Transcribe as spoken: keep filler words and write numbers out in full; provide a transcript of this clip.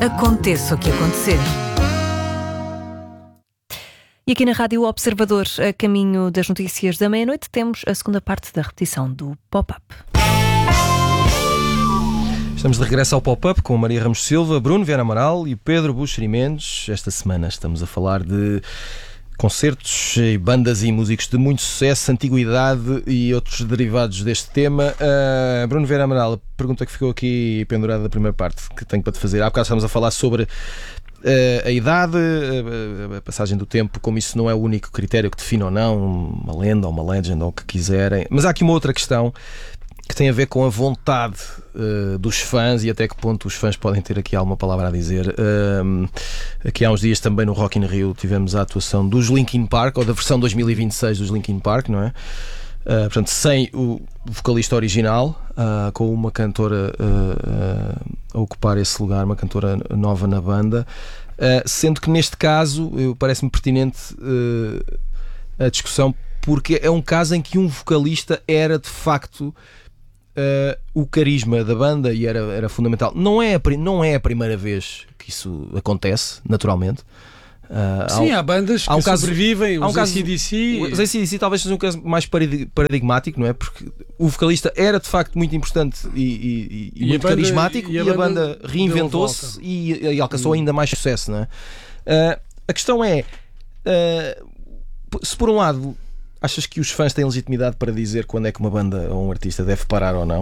Aconteça o que acontecer. E aqui na Rádio Observador, a caminho das notícias da meia-noite, temos a segunda parte da repetição do Pop-Up. Estamos de regresso ao Pop-Up com Maria Ramos Silva, Bruno Vieira Amaral e Pedro Buxeri Mendes. Esta semana estamos a falar de concertos e bandas e músicos de muito sucesso, antiguidade e outros derivados deste tema. Uh, Bruno Vieira Amaral, a pergunta que ficou aqui pendurada da primeira parte que tenho para te fazer. Há bocado estamos a falar sobre Uh, a idade, uh, a passagem do tempo, como isso não é o único critério que define ou não uma lenda ou uma legend ou o que quiserem. Mas há aqui uma outra questão que tem a ver com a vontade uh, dos fãs e até que ponto os fãs podem ter aqui alguma palavra a dizer. Uh, aqui há uns dias também no Rock in Rio tivemos a atuação dos Linkin Park, ou da versão dois mil e vinte e seis dos Linkin Park, não é? Uh, portanto, sem o vocalista original, uh, com uma cantora uh, uh, a ocupar esse lugar, uma cantora nova na banda, uh, sendo que neste caso parece-me pertinente uh, a discussão, porque é um caso em que um vocalista era de facto uh, o carisma da banda e era, era fundamental. Não é, a, não é a primeira vez que isso acontece, naturalmente. Uh, Sim, há, há bandas que há um caso, sobrevivem, os há um caso, A C D C. Os A C D C talvez seja um caso mais paradigmático, não é? Porque o vocalista era de facto muito importante e, e, e, e muito banda, carismático e a, e a banda, banda reinventou-se e, e alcançou hum. ainda mais sucesso, não é? Uh, a questão é, uh, se por um lado achas que os fãs têm legitimidade para dizer quando é que uma banda ou um artista deve parar ou não,